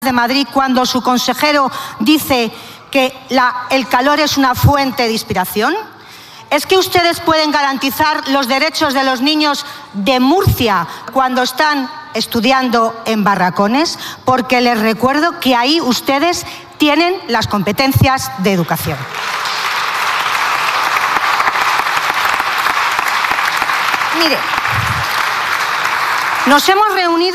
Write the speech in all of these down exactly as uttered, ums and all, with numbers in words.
de Madrid cuando su consejero dice que la, el calor es una fuente de inspiración? ¿Es que ustedes pueden garantizar los derechos de los niños de Murcia cuando están estudiando en barracones? Porque les recuerdo que ahí ustedes tienen las competencias de educación. Mire, nos hemos reunido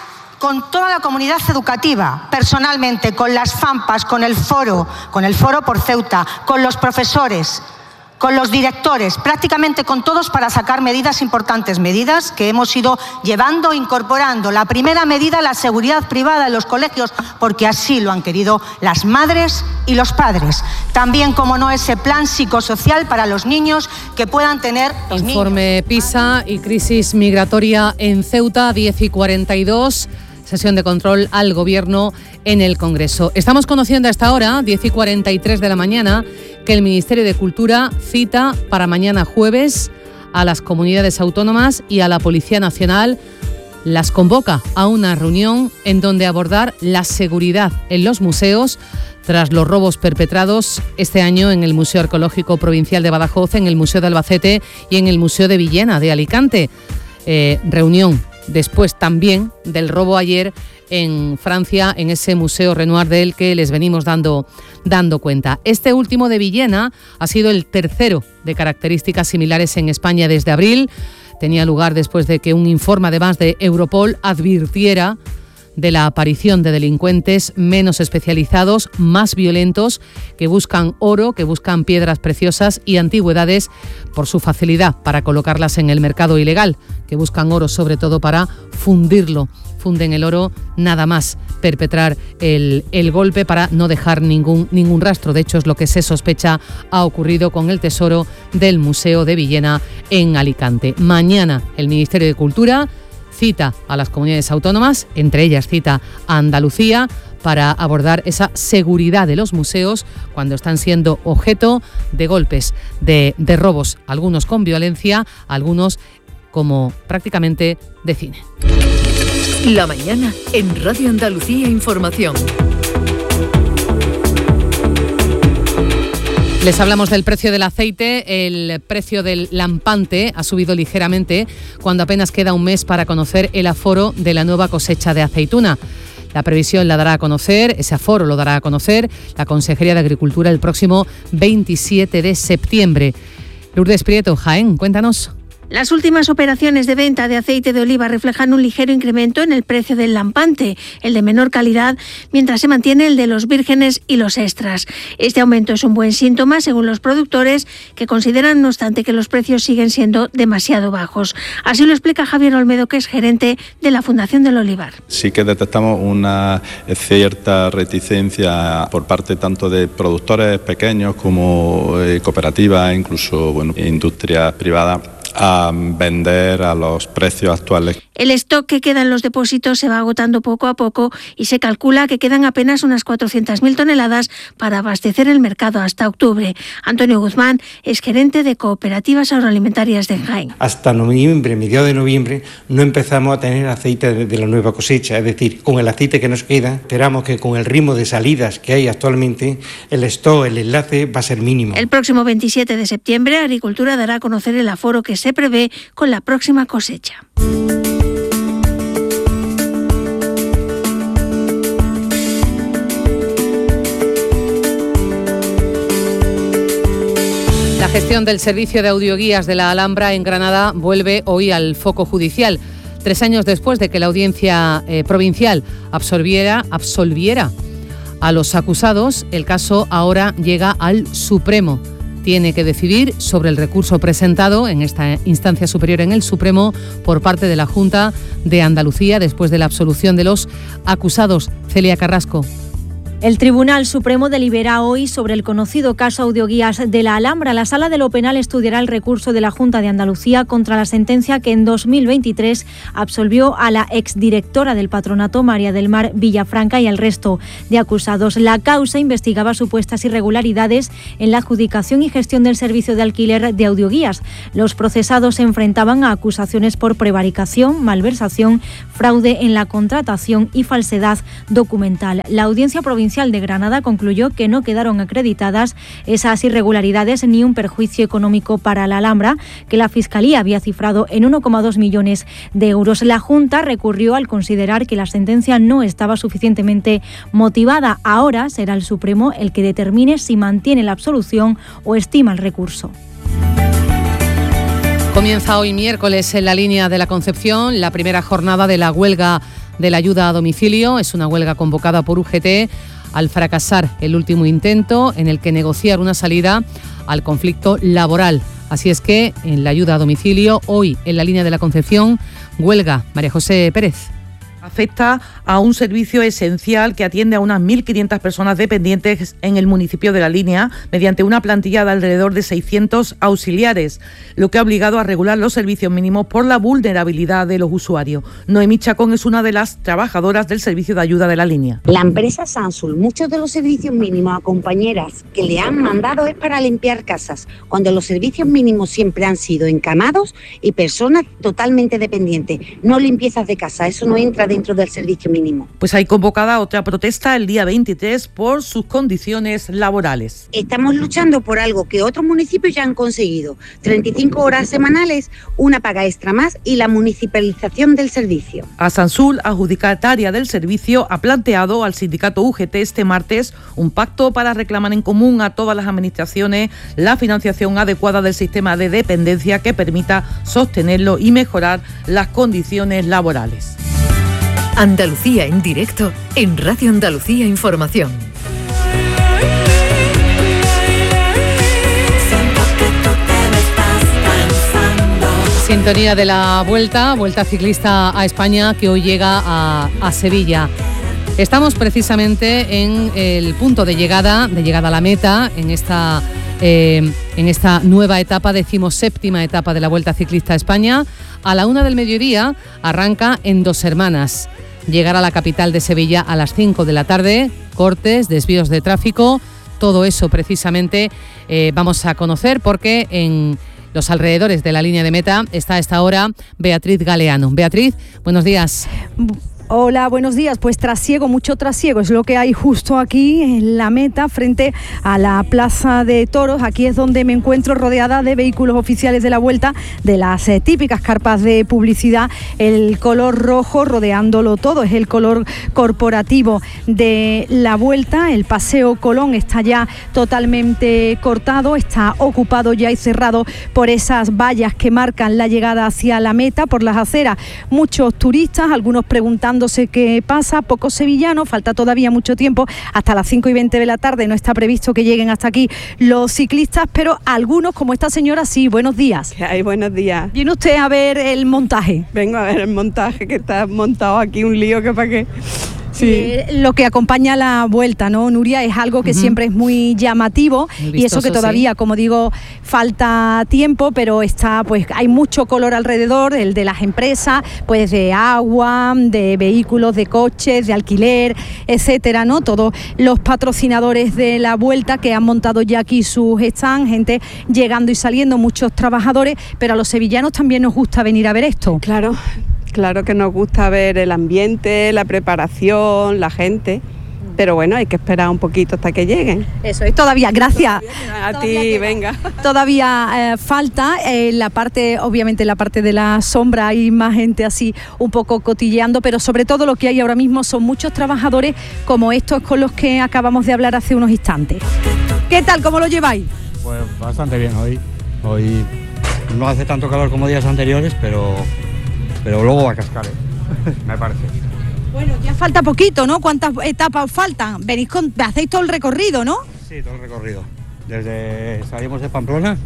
con toda la comunidad educativa, personalmente, con las FAMPAs, con el foro, con el foro por Ceuta, con los profesores, con los directores, prácticamente con todos, para sacar medidas importantes, medidas que hemos ido llevando, incorporando. La primera medida, la seguridad privada en los colegios, porque así lo han querido las madres y los padres. También, como no, ese plan psicosocial para los niños que puedan tener... Los Informe niños. PISA y crisis migratoria en Ceuta, diez y cuarenta y dos. Sesión de control al Gobierno en el Congreso. Estamos conociendo a esta hora, diez y cuarenta y tres de la mañana, que el Ministerio de Cultura cita para mañana jueves a las comunidades autónomas y a la Policía Nacional. Las convoca a una reunión en donde abordar la seguridad en los museos tras los robos perpetrados este año en el Museo Arqueológico Provincial de Badajoz, en el Museo de Albacete y en el Museo de Villena de Alicante. Eh, reunión después también del robo ayer en Francia, en ese Museo Renoir del que les venimos dando, dando cuenta. Este último de Villena ha sido el tercero de características similares en España desde abril. Tenía lugar después de que un informe además de Europol advirtiera de la aparición de delincuentes menos especializados, más violentos, que buscan oro, que buscan piedras preciosas y antigüedades por su facilidad para colocarlas en el mercado ilegal, que buscan oro sobre todo para fundirlo. Funden el oro nada más perpetrar el, el golpe para no dejar ningún, ningún rastro. De hecho, es lo que se sospecha ha ocurrido con el tesoro del Museo de Villena en Alicante. Mañana el Ministerio de Cultura cita a las comunidades autónomas, entre ellas cita a Andalucía, para abordar esa seguridad de los museos cuando están siendo objeto de golpes, de, de robos, algunos con violencia, algunos como prácticamente de cine. La mañana en Radio Andalucía Información. Les hablamos del precio del aceite. El precio del lampante ha subido ligeramente cuando apenas queda un mes para conocer el aforo de la nueva cosecha de aceituna. La previsión la dará a conocer, ese aforo lo dará a conocer la Consejería de Agricultura el próximo veintisiete de septiembre. Lourdes Prieto, Jaén, cuéntanos. Las últimas operaciones de venta de aceite de oliva reflejan un ligero incremento en el precio del lampante, el de menor calidad, mientras se mantiene el de los vírgenes y los extras. Este aumento es un buen síntoma, según los productores, que consideran, no obstante, que los precios siguen siendo demasiado bajos. Así lo explica Javier Olmedo, que es gerente de la Fundación del Olivar. Sí que detectamos una cierta reticencia por parte tanto de productores pequeños como eh, cooperativas, incluso bueno, industrias privadas, a vender a los precios actuales. El stock que queda en los depósitos se va agotando poco a poco y se calcula que quedan apenas unas cuatrocientas mil toneladas para abastecer el mercado hasta octubre. Antonio Guzmán es gerente de Cooperativas Agroalimentarias de Jaén. Hasta noviembre, mediados de noviembre, no empezamos a tener aceite de, de la nueva cosecha. Es decir, con el aceite que nos queda, esperamos que con el ritmo de salidas que hay actualmente, el stock, el enlace va a ser mínimo. El próximo veintisiete de septiembre, Agricultura dará a conocer el aforo que se prevé con la próxima cosecha. La gestión del servicio de audioguías de la Alhambra en Granada vuelve hoy al foco judicial. Tres años después de que la audiencia eh, provincial absolviera, absolviera a los acusados, el caso ahora llega al Supremo. Tiene que decidir sobre el recurso presentado en esta instancia superior en el Supremo por parte de la Junta de Andalucía después de la absolución de los acusados. Celia Carrasco. El Tribunal Supremo delibera hoy sobre el conocido caso Audioguías de la Alhambra. La Sala de lo Penal estudiará el recurso de la Junta de Andalucía contra la sentencia que en dos mil veintitrés absolvió a la exdirectora del Patronato, María del Mar Villafranca, y al resto de acusados. La causa investigaba supuestas irregularidades en la adjudicación y gestión del servicio de alquiler de audioguías. Los procesados se enfrentaban a acusaciones por prevaricación, malversación, fraude en la contratación y falsedad documental. La Audiencia Provincial de Granada concluyó que no quedaron acreditadas esas irregularidades ni un perjuicio económico para la Alhambra, que la Fiscalía había cifrado en uno coma dos millones de euros. La Junta recurrió al considerar que la sentencia no estaba suficientemente motivada. Ahora será el Supremo el que determine si mantiene la absolución o estima el recurso. Comienza hoy miércoles en la línea de la Concepción la primera jornada de la huelga de la ayuda a domicilio. Es una huelga convocada por U G T al fracasar el último intento en el que negociar una salida al conflicto laboral. Así es que en la ayuda a domicilio, hoy en la línea de la Concepción, huelga. María José Pérez. Afecta a un servicio esencial que atiende a unas mil quinientas personas dependientes en el municipio de La Línea mediante una plantilla de alrededor de seiscientos auxiliares, lo que ha obligado a regular los servicios mínimos por la vulnerabilidad de los usuarios. Noemí Chacón es una de las trabajadoras del servicio de ayuda de La Línea. La empresa Sansul, muchos de los servicios mínimos a compañeras que le han mandado es para limpiar casas, cuando los servicios mínimos siempre han sido encamados y personas totalmente dependientes, no limpiezas de casa, eso no entra de dentro del servicio mínimo. Pues hay convocada otra protesta el día veintitrés por sus condiciones laborales. Estamos luchando por algo que otros municipios ya han conseguido, treinta y cinco horas semanales, una paga extra más y la municipalización del servicio. Asansul, adjudicataria del servicio, ha planteado al sindicato U G T este martes un pacto para reclamar en común a todas las administraciones la financiación adecuada del sistema de dependencia que permita sostenerlo y mejorar las condiciones laborales. Andalucía en directo en Radio Andalucía Información. Sintonía de la Vuelta, Vuelta Ciclista a España, que hoy llega a, a Sevilla. Estamos precisamente en el punto de llegada, de llegada a la meta, en esta, eh, en esta nueva etapa, decimoséptima etapa de la Vuelta Ciclista a España. A la una del mediodía arranca en Dos Hermanas. Llegar a la capital de Sevilla a las cinco de la tarde, cortes, desvíos de tráfico, todo eso precisamente eh, vamos a conocer, porque en los alrededores de la línea de meta está a esta hora Beatriz Galeano. Beatriz, buenos días. Hola, buenos días. Pues trasiego, mucho trasiego, es lo que hay justo aquí en la meta, frente a la Plaza de Toros. Aquí es donde me encuentro rodeada de vehículos oficiales de la Vuelta, de las eh, típicas carpas de publicidad. El color rojo rodeándolo todo, es el color corporativo de la Vuelta. El Paseo Colón está ya totalmente cortado, está ocupado ya y cerrado por esas vallas que marcan la llegada hacia la meta, por las aceras. Muchos turistas, algunos preguntando qué pasa, pocos sevillanos, falta todavía mucho tiempo, hasta las cinco y veinte de la tarde no está previsto que lleguen hasta aquí los ciclistas, pero algunos, como esta señora, sí. Buenos días. ¿Qué hay? Buenos días. ¿Viene usted a ver el montaje? Vengo a ver el montaje, que está montado aquí, un lío que para qué. Sí. Eh, lo que acompaña la Vuelta, ¿no, Nuria? Es algo que uh-huh. siempre es muy llamativo, muy vistoso, y eso que todavía, sí. como digo, falta tiempo, pero está, pues hay mucho color alrededor, el de las empresas, pues de agua, de vehículos, de coches, de alquiler, etcétera, ¿no? Todos los patrocinadores de la Vuelta que han montado ya aquí sus stands, gente llegando y saliendo, muchos trabajadores, pero a los sevillanos también nos gusta venir a ver esto. Claro. Claro que nos gusta ver el ambiente, la preparación, la gente, pero bueno, hay que esperar un poquito hasta que lleguen. Eso es, todavía, gracias. A todavía ti, queda. Venga. Todavía eh, falta, eh, la parte, obviamente la parte de la sombra, hay más gente así un poco cotilleando, pero sobre todo lo que hay ahora mismo son muchos trabajadores como estos con los que acabamos de hablar hace unos instantes. ¿Qué tal? ¿Cómo lo lleváis? Pues bastante bien hoy. Hoy no hace tanto calor como días anteriores, pero... pero luego va a cascar, ¿eh? Me parece. Bueno, ya falta poquito, ¿no? ¿Cuántas etapas faltan? Venís con, hacéis todo el recorrido, ¿no? Sí, todo el recorrido. Desde salimos de Pamplona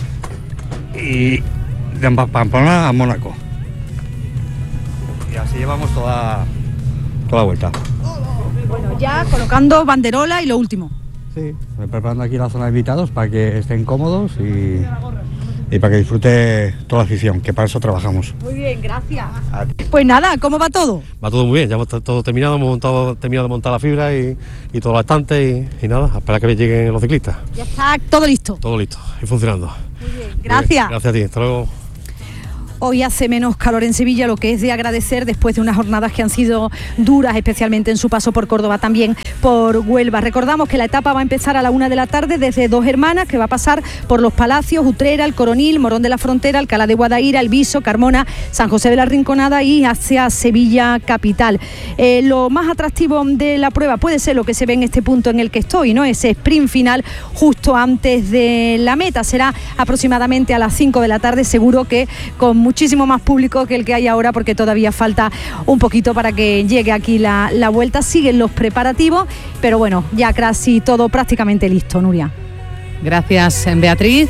y de Pamplona a Mónaco. Y así llevamos toda, toda la vuelta. Bueno, Ya colocando banderola y lo último. Sí, preparando aquí la zona de invitados para que estén cómodos y, y para que disfrute toda la afición, que para eso trabajamos. Muy bien, gracias. Pues nada, ¿cómo va todo? Va todo muy bien, ya hemos todo terminado, hemos montado, terminado de montar la fibra y, y todos los estantes y, y nada, a esperar que lleguen los ciclistas. Ya está todo listo. Todo listo y funcionando. Muy bien, gracias. Muy bien, gracias a ti, hasta luego. Hoy hace menos calor en Sevilla, lo que es de agradecer después de unas jornadas que han sido duras, especialmente en su paso por Córdoba, también por Huelva. Recordamos que la etapa va a empezar a la una de la tarde desde Dos Hermanas, que va a pasar por Los Palacios, Utrera, El Coronil, Morón de la Frontera, Alcalá de Guadaira, El Viso, Carmona, San José de la Rinconada y hacia Sevilla capital. Eh, lo más atractivo de la prueba puede ser lo que se ve en este punto en el que estoy, ¿no? Ese sprint final justo antes de la meta. Será aproximadamente a las cinco de la tarde, seguro que con muchísimo más público que el que hay ahora, porque todavía falta un poquito para que llegue aquí la, la vuelta. Siguen los preparativos, pero bueno, ya casi todo prácticamente listo, Nuria. Gracias, Beatriz.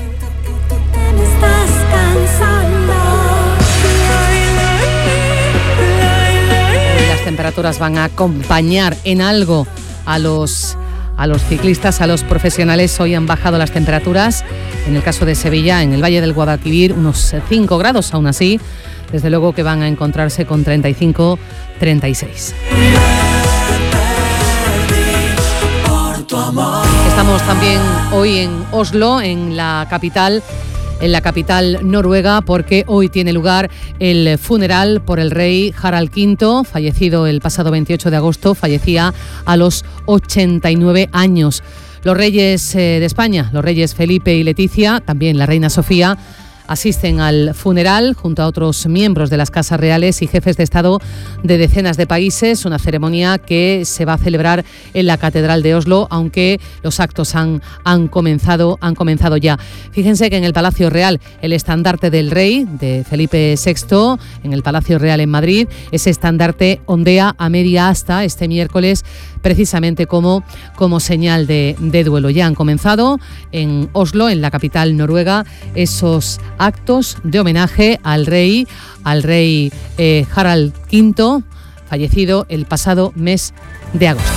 Hoy las temperaturas van a acompañar en algo a los a los ciclistas, a los profesionales. Hoy han bajado las temperaturas, en el caso de Sevilla, en el Valle del Guadalquivir, unos cinco grados, aún así, desde luego que van a encontrarse con treinta y cinco, treinta y seis. Estamos también hoy en Oslo, en la capital, en la capital noruega, porque hoy tiene lugar el funeral por el rey Harald quinto, fallecido el pasado veintiocho de agosto, fallecía a los ochenta y nueve años. Los reyes eh, de España, los reyes Felipe y Leticia, también la reina Sofía, asisten al funeral junto a otros miembros de las casas reales y jefes de Estado de decenas de países, una ceremonia que se va a celebrar en la Catedral de Oslo, aunque los actos han, han, comenzado, han comenzado ya. Fíjense que en el Palacio Real, el estandarte del rey, de Felipe sexto, en el Palacio Real en Madrid, ese estandarte ondea a media asta este miércoles, precisamente como, como señal de, de duelo. Ya han comenzado en Oslo, en la capital noruega, esos actos de homenaje al rey, al rey eh, Harald quinto, fallecido el pasado mes de agosto.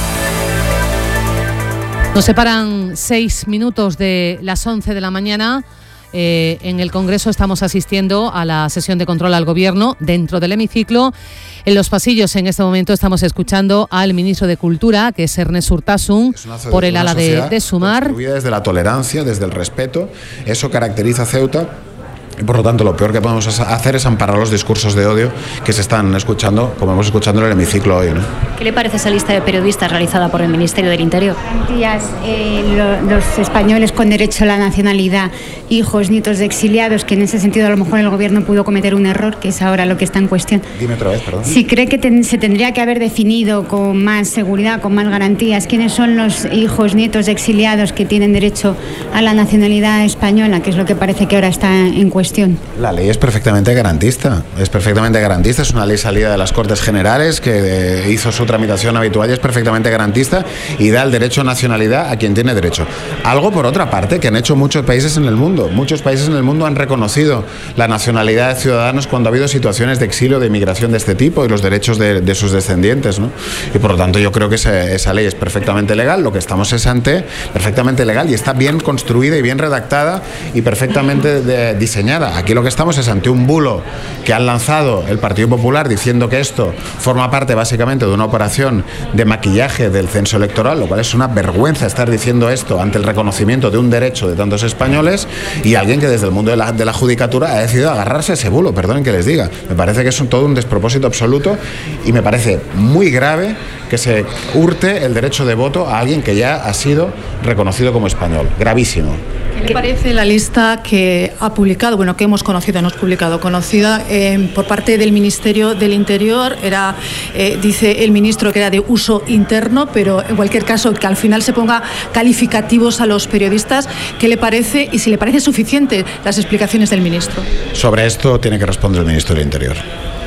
Nos separan seis minutos de las once de la mañana. Eh, en el Congreso estamos asistiendo a la sesión de control al Gobierno dentro del hemiciclo. En los pasillos en este momento estamos escuchando al ministro de Cultura, que es Ernest Urtasun, por el ala de, de Sumar. Construida desde la tolerancia, desde el respeto. Eso caracteriza a Ceuta. Y por lo tanto, lo peor que podemos hacer es amparar los discursos de odio que se están escuchando, como hemos escuchado en el hemiciclo hoy, ¿no? ¿Qué le parece esa lista de periodistas realizada por el Ministerio del Interior? Garantías, eh, lo, los españoles con derecho a la nacionalidad, hijos, nietos de exiliados, que en ese sentido a lo mejor el Gobierno pudo cometer un error, que es ahora lo que está en cuestión. Dime otra vez, perdón. Si cree que ten, se tendría que haber definido con más seguridad, con más garantías, quiénes son los hijos, nietos de exiliados que tienen derecho a la nacionalidad española, que es lo que parece que ahora está en cuestión. La ley es perfectamente garantista, es perfectamente garantista, es una ley salida de las Cortes Generales que eh, hizo su tramitación habitual y es perfectamente garantista y da el derecho a nacionalidad a quien tiene derecho. Algo, por otra parte, que han hecho muchos países en el mundo. Muchos países en el mundo han reconocido la nacionalidad de ciudadanos cuando ha habido situaciones de exilio, de inmigración de este tipo y los derechos de, de sus descendientes, ¿no? Y por lo tanto yo creo que esa, esa ley es perfectamente legal, lo que estamos es ante perfectamente legal y está bien construida y bien redactada y perfectamente de, diseñada. Aquí lo que estamos es ante un bulo que han lanzado el Partido Popular diciendo que esto forma parte básicamente de una operación de maquillaje del censo electoral, lo cual es una vergüenza estar diciendo esto ante el reconocimiento de un derecho de tantos españoles y alguien que desde el mundo de la, de la judicatura ha decidido agarrarse a ese bulo, perdonen que les diga. Me parece que es un, todo un despropósito absoluto y me parece muy grave que se hurte el derecho de voto a alguien que ya ha sido reconocido como español. Gravísimo. ¿Qué le parece la lista que ha publicado, bueno, que hemos conocido, no es publicado, conocida eh, por parte del Ministerio del Interior? Era, eh, dice el ministro que era de uso interno, pero en cualquier caso que al final se ponga calificativos a los periodistas. ¿Qué le parece y si le parece suficiente las explicaciones del ministro? Sobre esto tiene que responder el ministro del Interior.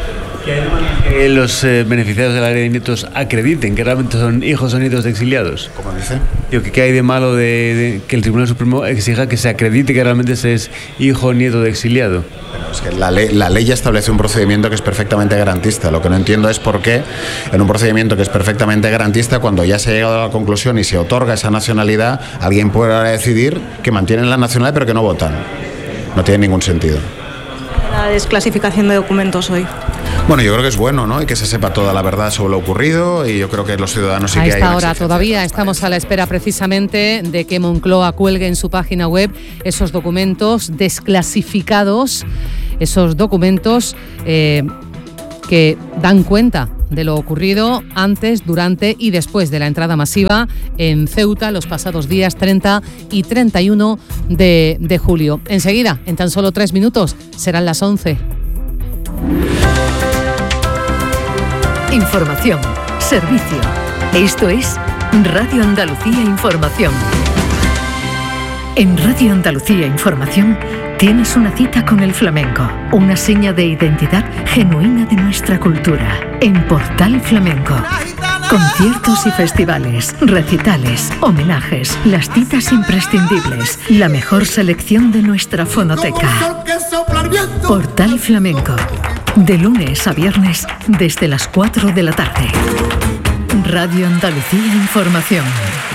Que los eh, beneficiarios de la ley de nietos acrediten que realmente son hijos o nietos de exiliados. ¿Cómo dice? Digo, ¿qué hay de malo de, de que el Tribunal Supremo exija que se acredite que realmente se es hijo o nieto de exiliado? Bueno, es que la ley, la ley ya establece un procedimiento que es perfectamente garantista. Lo que no entiendo es por qué en un procedimiento que es perfectamente garantista, cuando ya se ha llegado a la conclusión y se otorga esa nacionalidad, alguien puede ahora decidir que mantienen la nacionalidad pero que no votan. No tiene ningún sentido. La desclasificación de documentos hoy. Bueno, yo creo que es bueno, ¿no? Y que se sepa toda la verdad sobre lo ocurrido, y yo creo que los ciudadanos sí a que hay. A esta hora todavía estamos a la espera precisamente de que Moncloa cuelgue en su página web esos documentos desclasificados, esos documentos eh, que dan cuenta de lo ocurrido antes, durante y después de la entrada masiva en Ceuta los pasados días treinta y treinta y uno de, de julio. Enseguida, en tan solo tres minutos, serán las once. Información, servicio. Esto es Radio Andalucía Información. En Radio Andalucía Información tienes una cita con el flamenco, una seña de identidad genuina de nuestra cultura. En Portal Flamenco. Conciertos y festivales, recitales, homenajes, las citas imprescindibles, la mejor selección de nuestra fonoteca. Portal Flamenco. De lunes a viernes desde las cuatro de la tarde. Radio Andalucía Información.